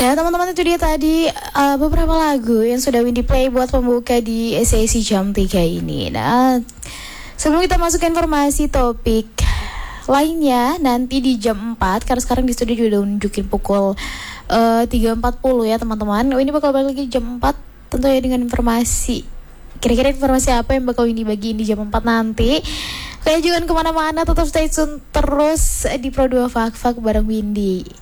Ya teman-teman, itu dia tadi beberapa lagu yang sudah Windy play buat pembuka di sesi jam 3 ini. Nah, sebelum kita masuk ke informasi topik lainnya nanti di jam 4, karena sekarang di studio juga udah nunjukin pukul 3.40 ya teman-teman. Ini bakal balik lagi di jam 4 tentu ya dengan informasi. Kira-kira informasi apa yang bakal Windy bagiin di jam 4 nanti. Kayak jangan kemana-mana, tetap stay tune terus di Pro 2 Fak Fak bareng Windy.